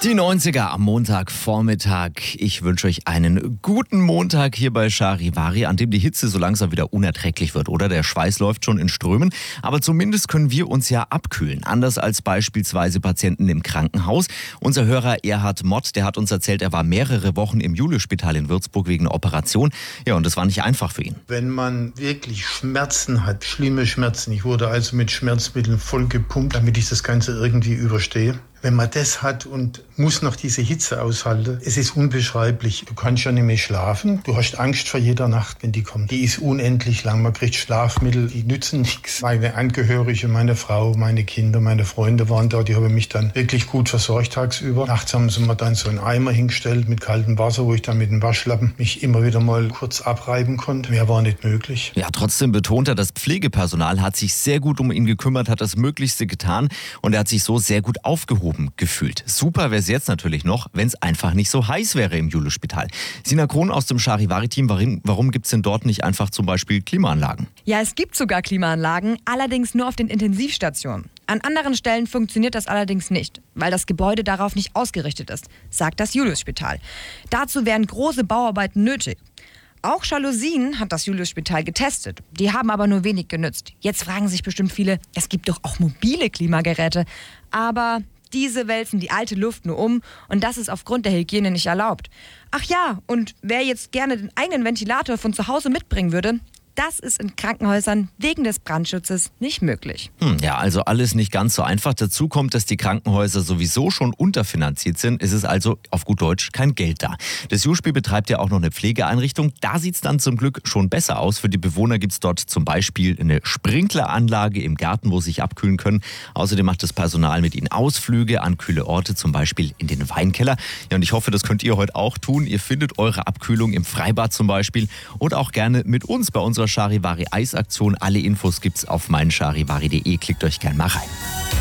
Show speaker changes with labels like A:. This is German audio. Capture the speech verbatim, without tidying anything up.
A: Die neunziger am Montagvormittag. Ich wünsche euch einen guten Montag hier bei Charivari, an dem die Hitze so langsam wieder unerträglich wird, oder? Der Schweiß läuft schon in Strömen. Aber zumindest können wir uns ja abkühlen. Anders als beispielsweise Patienten im Krankenhaus. Unser Hörer Erhard Mott, der hat uns erzählt, er war mehrere Wochen im Juliusspital in Würzburg wegen einer Operation. Ja, und das war nicht einfach für ihn.
B: Wenn man wirklich Schmerzen hat, schlimme Schmerzen, ich wurde also mit Schmerzmitteln voll gepumpt, damit ich das Ganze irgendwie überstehe. Wenn man das hat und muss noch diese Hitze aushalten, es ist unbeschreiblich. Du kannst ja nicht mehr schlafen. Du hast Angst vor jeder Nacht, wenn die kommt. Die ist unendlich lang. Man kriegt Schlafmittel, die nützen nichts. Meine Angehörigen, meine Frau, meine Kinder, meine Freunde waren da. Die haben mich dann wirklich gut versorgt tagsüber. Nachts haben sie mir dann so einen Eimer hingestellt mit kaltem Wasser, wo ich dann mit dem Waschlappen mich immer wieder mal kurz abreiben konnte. Mehr war nicht möglich.
A: Ja, trotzdem betont er, das Pflegepersonal hat sich sehr gut um ihn gekümmert, hat das Möglichste getan und er hat sich so sehr gut aufgehoben gefühlt. Super wäre es jetzt natürlich noch, wenn es einfach nicht so heiß wäre im Juliusspital. Sina Krohn aus dem Charivari-Team, warum, warum gibt es denn dort nicht einfach zum Beispiel Klimaanlagen?
C: Ja, es gibt sogar Klimaanlagen, allerdings nur auf den Intensivstationen. An anderen Stellen funktioniert das allerdings nicht, weil das Gebäude darauf nicht ausgerichtet ist, sagt das Juliusspital. Dazu wären große Bauarbeiten nötig. Auch Jalousien hat das Juliusspital getestet. Die haben aber nur wenig genützt. Jetzt fragen sich bestimmt viele, es gibt doch auch mobile Klimageräte. Aber diese wälzen die alte Luft nur um und das ist aufgrund der Hygiene nicht erlaubt. Ach ja, und wer jetzt gerne den eigenen Ventilator von zu Hause mitbringen würde, das ist in Krankenhäusern wegen des Brandschutzes nicht möglich.
A: Hm, ja, also alles nicht ganz so einfach. Dazu kommt, dass die Krankenhäuser sowieso schon unterfinanziert sind. Es ist also auf gut Deutsch kein Geld da. Das Juliusspital betreibt ja auch noch eine Pflegeeinrichtung. Da sieht es dann zum Glück schon besser aus. Für die Bewohner gibt es dort zum Beispiel eine Sprinkleranlage im Garten, wo sie sich abkühlen können. Außerdem macht das Personal mit ihnen Ausflüge an kühle Orte, zum Beispiel in den Weinkeller. Ja, und ich hoffe, das könnt ihr heute auch tun. Ihr findet eure Abkühlung im Freibad zum Beispiel oder auch gerne mit uns bei unserer Charivari Eisaktion. Alle Infos gibt's auf meincharivari punkt de. Klickt euch gerne mal rein.